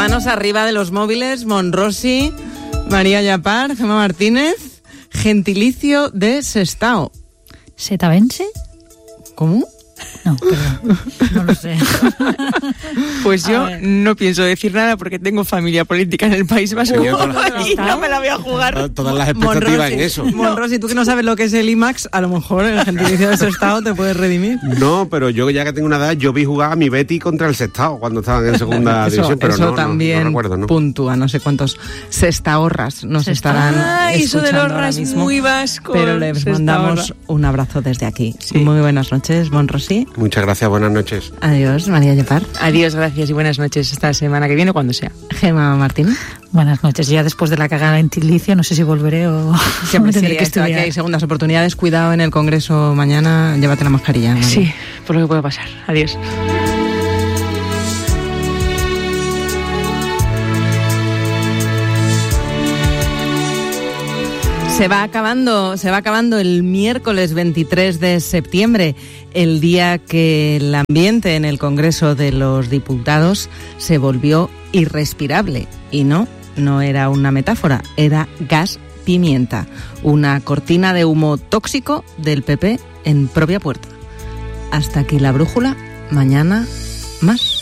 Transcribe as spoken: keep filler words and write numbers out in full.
Manos arriba de los móviles, Monrosi, María Llapar, Gemma Martínez, gentilicio de Sestao. ¿Setavense? ¿Cómo? No, perdón, no lo sé. Pues yo no pienso decir nada porque tengo familia política en el País Vasco y no me la voy a jugar. Todas las expectativas Monrosi, en eso. Monrosi, tú que no sabes lo que es el I MAX, a lo mejor el gentilicio de Sestao te puedes redimir. No, pero yo ya que tengo una edad, yo vi jugar a mi Betty contra el Sestao cuando estaban en segunda eso, división, pero eso no, también no, no recuerdo, ¿no? puntúa, no sé cuántos sestaorras nos estarán Ay, eso de escuchando los ahora ras mismo, muy vasco. pero les mandamos un abrazo desde aquí. Sí. Muy buenas noches, Monrosi. Muchas gracias, buenas noches. Adiós, María Llapar. Adiós, gracias y buenas noches esta semana que viene, cuando sea. Gemma Martínez. Buenas noches. Ya después de la cagada en Tilicio, no sé si volveré o Siempre tendré sí, que esto, aquí estudiar. hay segundas oportunidades. Cuidado en el Congreso mañana, llévate la mascarilla, María. Sí, por lo que puede pasar. Adiós. Se va acabando, se va acabando el miércoles veintitrés de septiembre, el día que el ambiente en el Congreso de los Diputados se volvió irrespirable. Y no, no era una metáfora, era gas pimienta, una cortina de humo tóxico del P P en propia puerta. Hasta aquí la brújula, mañana más.